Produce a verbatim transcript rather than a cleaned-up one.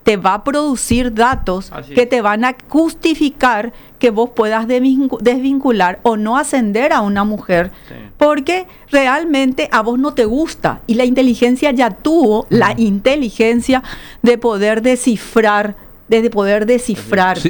te va a producir datos Así que es. te van a justificar que vos puedas desvincu- desvincular o no ascender a una mujer, Sí. porque realmente a vos no te gusta, y la inteligencia ya tuvo la inteligencia de poder descifrar, de poder descifrarte. Sí,